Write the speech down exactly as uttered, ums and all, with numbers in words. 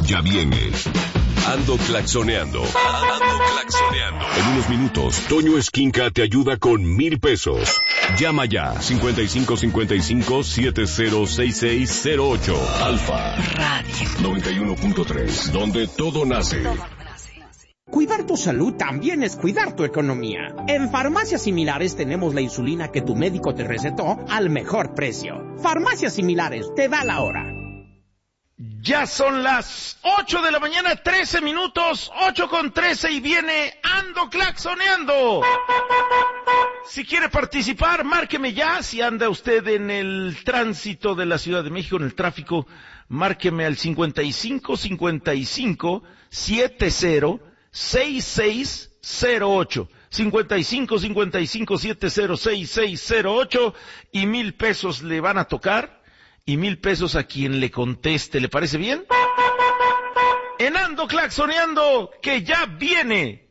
ya viene. Ando claxoneando. Ando claxoneando. En unos minutos, Toño Esquinca te ayuda con mil pesos. Llama ya, cincuenta y cinco cincuenta y cinco, setenta seis seis cero ocho. Alfa Radio noventa y uno punto tres, donde todo nace. Cuidar tu salud también es cuidar tu economía. En Farmacias Similares tenemos la insulina que tu médico te recetó al mejor precio. Farmacias Similares, te da la hora. Ya son las ocho de la mañana, trece minutos, ocho con trece y viene Ando Claxoneando. Si quiere participar, márqueme ya. Si anda usted en el tránsito de la Ciudad de México, en el tráfico, márqueme al cincuenta y cinco cincuenta y cinco, setenta seis seis cero ocho. cincuenta y cinco cincuenta y cinco, setenta seis seis cero ocho y mil pesos le van a tocar. Y mil pesos a quien le conteste. ¿Le parece bien? En Ando Claxoneando, que ya viene